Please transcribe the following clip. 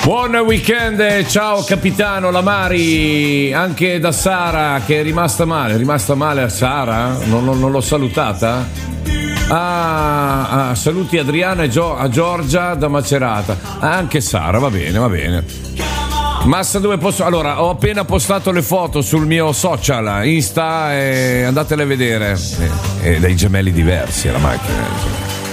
Buon weekend, ciao capitano Lamari, anche da Sara che è rimasta male. È rimasta male a Sara? Non l'ho salutata? Saluti Adriana e a Giorgia da Macerata. Anche Sara, va bene, va bene. Massa, dove posso? Allora, ho appena postato le foto sul mio social Insta e andatele a vedere. Dei gemelli diversi la macchina.